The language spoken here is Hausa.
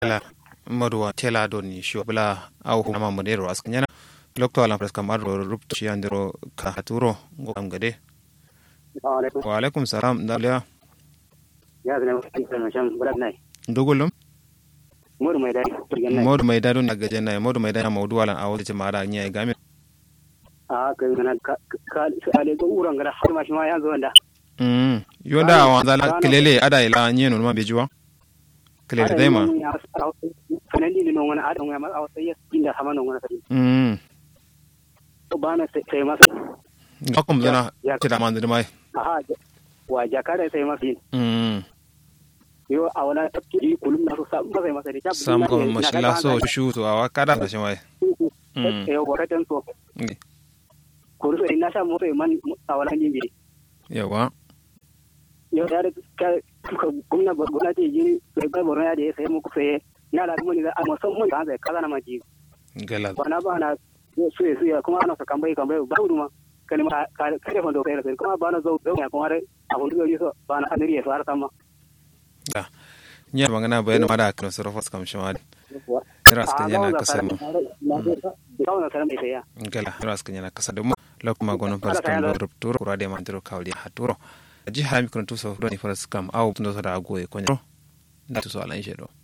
la modwa tela doni sho bla au huma modero askanyana lokto ala pres kamar rupto shi andiro ka haturo ngo amgade wa alaikum salam dalia ya zama kan shan bulat nai dogolum modu mai dadon daga janna modu mai dadon mawdu ala awo ce mara nya game a kai kana ka ale go uran gara har ma shi ma yanzu wanda yonda wa zala kelele ada ila nyeno ma bejuwa kelele dema kanan ni no ngana ada ngama aw sai inda sama no ngana sai to bana sai masa akum zana tira mandir mai aha wa jakare sai masa yo awala takki kulum na so sa ba sai masa da sam ko mashila so shu to awa kada da shi mai yo ko katan so ko so ina sha mo sai man awala ni bi yawa yo da ka gumna te jini sai ba boron ya da sai mu ku sai na da mun da amma son mun da sai kaza na maji gala bana su ya kuma ana sakan bai ba huduma kalma kare fondo kai sai kuma bana zo ya kuma are a hundu yo so bana hadiri ya fara sama da nya magana bayan mara kan sarrafa kam shawali ras kan yana kasa mu gala ras kan yana kasa da mu lokuma gonon paskan do rupturo kurade mandiro kawli haturo ji ha mi kon to so do ni faras kam au no so da goye ko da to so ala inshedo